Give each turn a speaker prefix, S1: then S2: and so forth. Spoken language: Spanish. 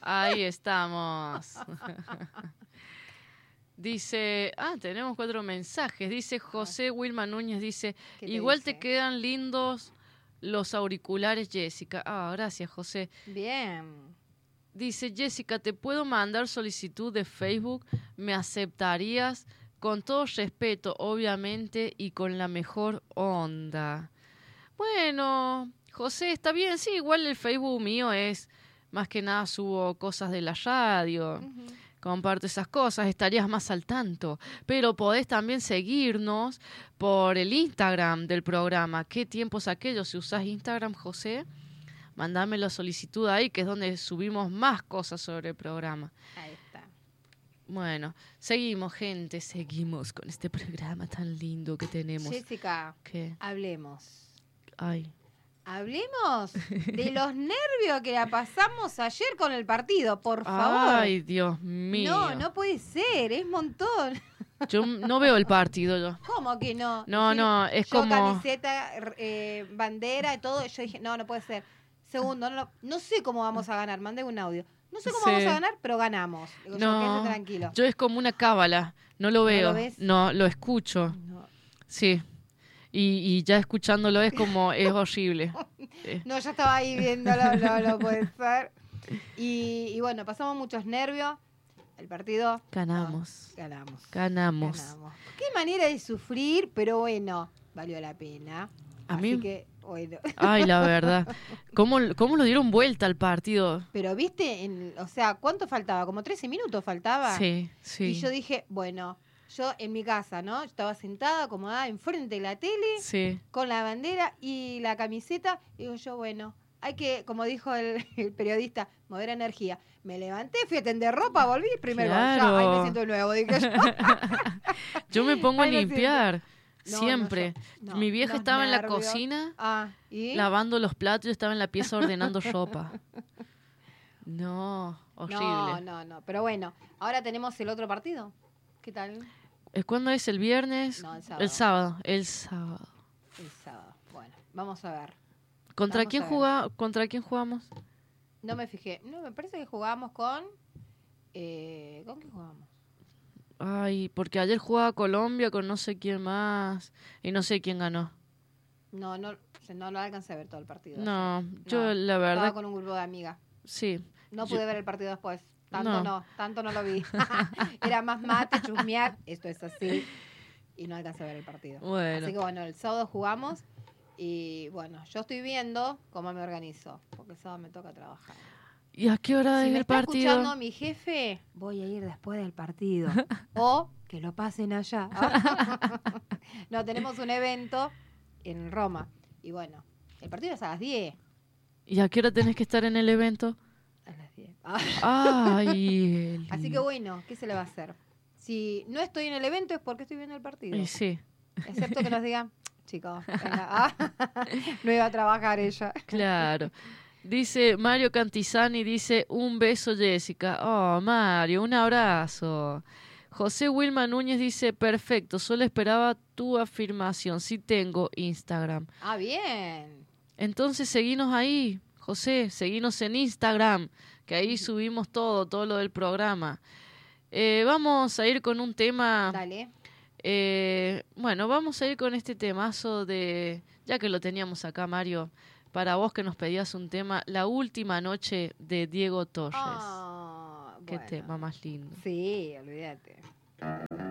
S1: Ahí estamos. Dice, tenemos 4 mensajes. Dice José Wilma Núñez, dice, igual te quedan lindos los auriculares, Jessica. Gracias, José.
S2: Bien.
S1: Dice, Jessica, ¿te puedo mandar solicitud de Facebook? ¿Me aceptarías? Con todo respeto, obviamente, y con la mejor onda. Bueno, José, está bien. Sí, igual el Facebook mío es, más que nada, subo cosas de la radio. Comparto esas cosas, estarías más al tanto. Pero podés también seguirnos por el Instagram del programa. ¿Qué tiempos aquellos? Si usás Instagram, José, mandame la solicitud ahí, que es donde subimos más cosas sobre el programa.
S2: Ahí está.
S1: Bueno, seguimos, gente, seguimos con este programa tan lindo que tenemos.
S2: Jessica,
S1: ¿Qué?
S2: hablemos.
S1: Ay.
S2: Hablemos de los nervios que la pasamos ayer con el partido, por favor.
S1: Ay, Dios mío.
S2: No puede ser, es montón.
S1: Yo no veo el partido, yo.
S2: ¿Cómo que no?
S1: No,
S2: Sí,
S1: no, es
S2: yo
S1: como...
S2: camiseta, bandera y todo. Yo dije, no puede ser. Segundo, no sé cómo vamos a ganar. Mandé un audio. No sé cómo vamos a ganar, pero ganamos. Digo,
S1: no,
S2: quédate tranquilo.
S1: Yo es como una cábala. No lo veo.
S2: ¿No lo ves?
S1: No, lo escucho.
S2: No.
S1: Sí. Y ya escuchándolo es como, es horrible.
S2: No, yo estaba ahí viéndolo, no puede ser. Y bueno, pasamos muchos nervios. El partido...
S1: Ganamos.
S2: Ganamos. Qué manera de sufrir, pero bueno, valió la pena. Así que, bueno.
S1: Ay, la verdad. ¿Cómo lo dieron vuelta al partido?
S2: Pero viste, o sea, ¿cuánto faltaba? Como 13 minutos faltaba.
S1: Sí.
S2: Y yo dije, bueno, yo en mi casa, ¿no? Yo estaba sentada, acomodada, enfrente de la tele, con la bandera y la camiseta. Y digo yo, bueno, hay que, como dijo el periodista, mover energía. Me levanté, fui a tender ropa, volví, primer gol. Ya, ahí me siento de nuevo, dije yo.
S1: Yo me pongo a limpiar. Siempre.
S2: No,
S1: mi vieja estaba en la cocina lavando los platos, yo estaba en la pieza ordenando ropa. No, horrible.
S2: No. Pero bueno, ahora tenemos el otro partido. ¿Qué tal?
S1: ¿Cuándo es? ¿El viernes?
S2: No,
S1: el sábado. El sábado.
S2: Bueno, vamos a ver.
S1: ¿Contra quién jugamos?
S2: No me fijé. No, me parece que jugábamos con... ¿Con quién jugamos?
S1: Ay, porque ayer jugaba Colombia con no sé quién más y no sé quién ganó.
S2: No alcancé a ver todo el partido.
S1: No, yo la verdad...
S2: Estaba con un grupo de amigas.
S1: Sí.
S2: No pude ver el partido después. Tanto no lo vi. Era más mate, chusmear, esto es así. Y no alcancé a ver el partido.
S1: Bueno.
S2: Así que bueno, el sábado jugamos y bueno, yo estoy viendo cómo me organizo, porque el sábado me toca trabajar.
S1: ¿Y a qué hora es el partido?
S2: Si me está escuchando mi jefe, voy a ir después del partido. O que lo pasen allá. No, tenemos un evento en Roma. Y bueno, el partido es a las 10.
S1: ¿Y a qué hora tenés que estar en el evento?
S2: A las 10.
S1: Ay.
S2: Así que bueno, ¿qué se le va a hacer? Si no estoy en el evento es porque estoy viendo el partido.
S1: Sí.
S2: Excepto que nos digan, chicos, venga, no iba a trabajar ella.
S1: Claro. Dice Mario Cantizani, dice, un beso, Jessica. Oh, Mario, un abrazo. José Wilma Núñez dice, perfecto, solo esperaba tu afirmación. Sí tengo Instagram.
S2: Bien.
S1: Entonces, seguinos ahí, José, seguinos en Instagram, que ahí subimos todo lo del programa. Vamos a ir con un tema...
S2: Dale.
S1: Bueno, vamos a ir con este temazo de... Ya que lo teníamos acá, Mario... Para vos que nos pedías un tema, La última noche de Diego Torres. Qué tema más lindo.
S2: Sí, olvídate.